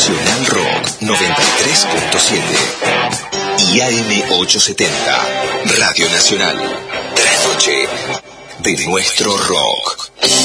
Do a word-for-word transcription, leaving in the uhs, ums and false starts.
Nacional Rock noventa y tres punto siete y A M ochocientos setenta, Radio Nacional, trasnoche de nuestro rock.